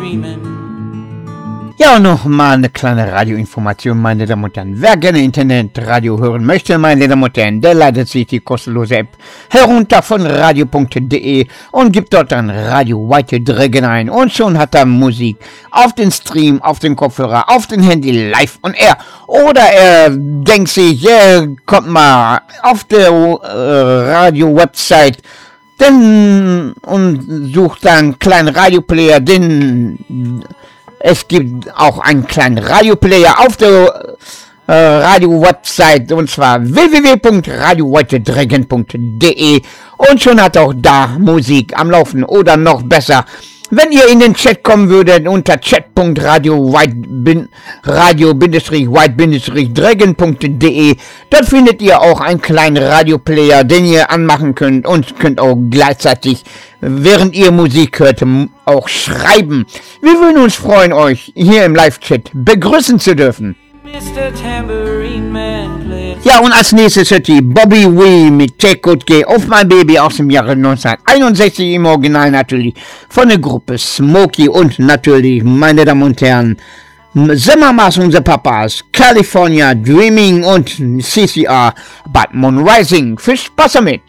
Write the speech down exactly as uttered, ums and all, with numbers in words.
Ja, und noch mal eine kleine Radioinformation, meine Damen und Herren. Wer gerne Internetradio hören möchte, meine Damen und Herren, der ladet sich die kostenlose App herunter von radio punkt de und gibt dort dann Radio White Dragon ein. Und schon hat er Musik auf den Stream, auf den Kopfhörer, auf den Handy, live on air. Oder er denkt sich, er kommt mal auf der äh, Radio-Website denn, und sucht dann einen kleinen Radioplayer, den... Es gibt auch einen kleinen Radioplayer auf der äh, Radio-Website, und zwar w w w punkt radio white dragon punkt de, und schon hat auch da Musik am Laufen. Oder noch besser, wenn ihr in den Chat kommen würdet unter chat punkt radio white dragon punkt de, dort findet ihr auch einen kleinen Radioplayer, den ihr anmachen könnt und könnt auch gleichzeitig, während ihr Musik hört, auch schreiben. Wir würden uns freuen, euch hier im Live-Chat begrüßen zu dürfen. Ja, und als nächstes hört die Bobby Wee mit Take Good Care of My Baby aus dem Jahre neunzehnhunderteinundsechzig, im Original natürlich von der Gruppe Smokey und natürlich, meine Damen und Herren, The Mamas und The Papas, California Dreaming und C C R, Bad Moon Rising. Viel Spaß damit!